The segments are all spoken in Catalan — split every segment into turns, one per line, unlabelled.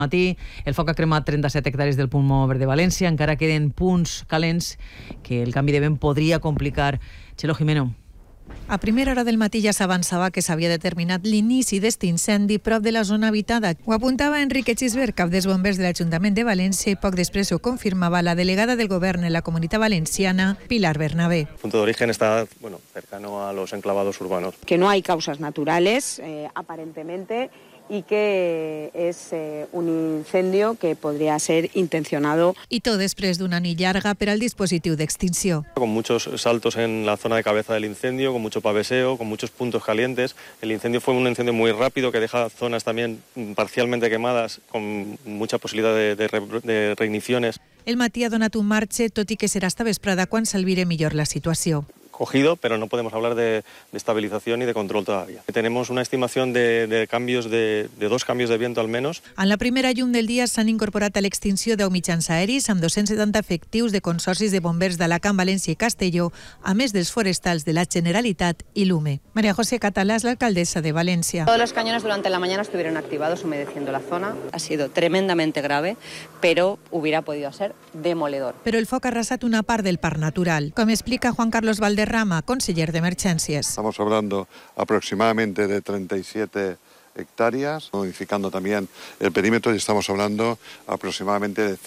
Matí, el foc ha cremat 37 hectàrees del pulmó verd de València. Encara queden punts calents que el canvi de vent podria complicar. Txelo Jimeno.
A primera hora del matí ja s'avançava que s'havia determinat l'inici d'este incendi prop de la zona habitada. Ho apuntava Enrique Chisbert, cap dels bombers de l'Ajuntament de València, i poc després ho confirmava la delegada del Govern en la Comunitat Valenciana, Pilar Bernabé.
El punto de origen está cercano a los enclavados urbanos.
Que no hay causas naturales, aparentemente, y que es un incendio que podría ser intencionado.
I tot després d'una nit llarga per al dispositiu d'extinció.
Con muchos saltos en la zona de cabeza del incendio, con mucho paveseo, con muchos puntos calientes. El incendio fue un incendio muy rápido que deja zonas también parcialmente quemadas, con mucha posibilidad de reigniciones.
El matí ha donat un marge, tot i que serà esta vesprada quan s'alvire millor la situació.
Cogido, pero no podemos hablar de estabilización y de control todavía. Tenemos una estimación de cambios de 2 cambios de viento al menos.
En la primera llum del dia s'han incorporat a l'extinció 10 mitjans aeris amb 270 efectius de consorcis de bombers d'Alacant, València i Castelló, a més dels forestals de la Generalitat i l'UME. María José Catalá es la alcaldesa de Valencia.
Todos los cañones durante la mañana estuvieron activados humedeciendo la zona. Ha sido tremendamente grave, pero hubiera podido ser demoledor.
Però el foc ha arrasat una part del parc natural, com explica Juan Carlos Valderrama, conseller de Emergencias.
Estamos hablando aproximadamente de 37 hectáreas, modificando también el perímetro, y estamos hablando aproximadamente de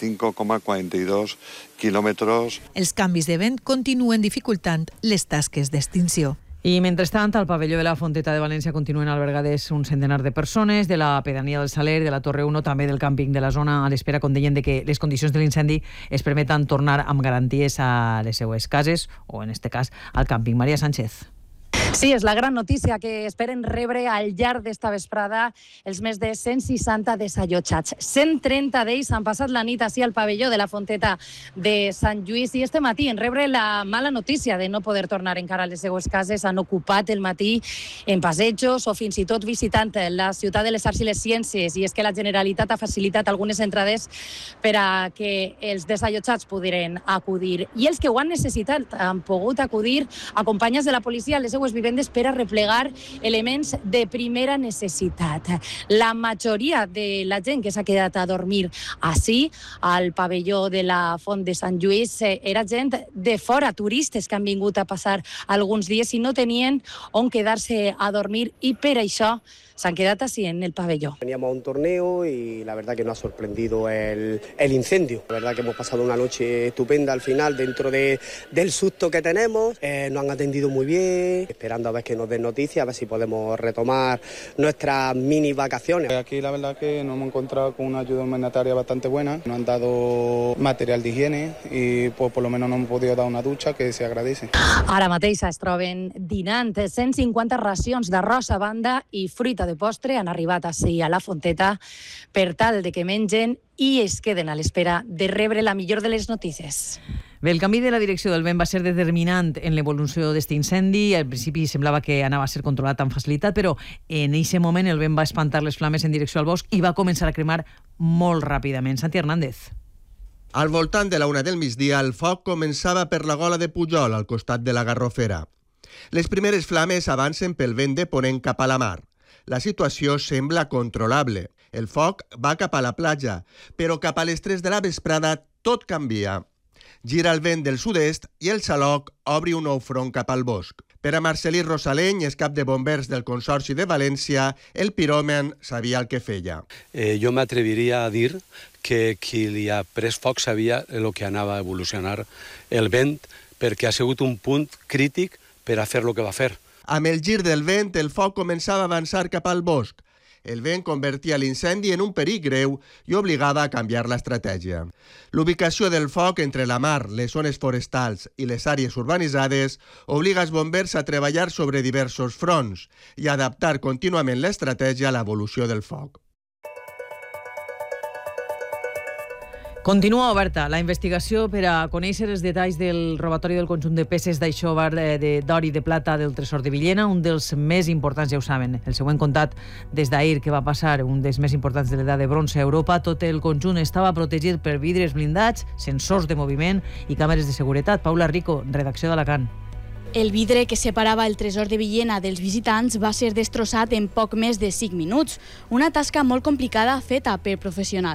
5,42 kilómetros.
Els canvis de vent continuen dificultant les tasques d'extinció.
I mentrestant, al pavelló de la Fonteta de València continuen albergades un centenar de persones de la pedania del Saler, de la Torre 1, també del càmping de la zona, a l'espera, com deien, de que les condicions de l'incendi es permeten tornar amb garanties a les seues cases, o en este cas al càmping. Maria Sánchez.
Sí, és la gran notícia que esperen rebre al llarg d'esta vesprada els més de 160 desallotjats. 130 d'ells han passat la nit així al pavelló de la Fonteta de Sant Lluís i este matí en rebre la mala notícia de no poder tornar encara a les seues cases. Han ocupat el matí en passejos o fins i tot visitant la ciutat de les arts i les ciències, i és que la Generalitat ha facilitat algunes entrades per a que els desallotjats pogueren acudir. I els que ho han necessitat han pogut acudir acompanyats de la policia a les seues vivendes per a replegar elements de primera necessitat. La majoria de la gent que s'ha quedat a dormir així, al pavelló de la Font de Sant Lluís, era gent de fora, turistes que han vingut a passar alguns dies i no tenien on quedar-se a dormir, i per això s'han quedat así en el pabellón.
Veníamos a un torneo y la verdad que nos ha sorprendido el incendio. La verdad que hemos pasado una noche estupenda al final dentro del susto que tenemos. Nos han atendido muy bien, esperando a ver que nos den noticias, a ver si podemos retomar nuestras mini vacaciones.
Aquí la verdad que nos hemos encontrado con una ayuda humanitaria bastante buena. Nos han dado material de higiene y pues por lo menos nos hemos podido dar una ducha, que se agradece.
Ara mateix es troben dinant 150 racions d'arròs a banda i fruita de postre han arribat així a la Fonteta per tal de que mengen i es queden a l'espera de rebre la millor de les notícies.
Bé, el canvi de la direcció del vent va ser determinant en l'evolució d'aquest incendi. Al principi semblava que anava a ser controlat amb facilitat, però en aquest moment el vent va espantar les flames en direcció al bosc i va començar a cremar molt ràpidament. Santi Hernández.
Al voltant de la 1 del migdia, el foc començava per la gola de Pujol, al costat de la Garrofera. Les primeres flames avancen pel vent de ponent cap a la mar. La situació sembla controlable. El foc va cap a la platja, però cap a les 3 de la vesprada tot canvia. Gira el vent del sud-est i el xaloc obri un nou front cap al bosc. Per a Marcelí Rosaleny, és cap de bombers del Consorci de València, el piròman sabia el que feia.
Jo m'atreviria a dir que qui li ha pres foc sabia el que anava a evolucionar el vent, perquè ha sigut un punt crític per a fer el que va fer.
Amb el gir del vent, el foc començava a avançar cap al bosc. El vent convertia l'incendi en un perill greu i obligava a canviar l'estratègia. L'ubicació del foc entre la mar, les zones forestals i les àrees urbanitzades obliga els bombers a treballar sobre diversos fronts i a adaptar contínuament l'estratègia a l'evolució del foc.
Continua oberta la investigació per a conèixer els detalls del robatori del conjunt de peces d'aixòvar d'or i de plata del tresor de Villena, un dels més importants, ja ho saben. El següent comptat des d'ahir que va passar, un dels més importants de l'edat de bronze a Europa. Tot el conjunt estava protegit per vidres blindats, sensors de moviment i càmeres de seguretat. Paula Rico, redacció d'Alacant.
El vidre que separava el tresor de Villena dels visitants va ser destrossat en poc més de 5 minuts, una tasca molt complicada feta per professionals.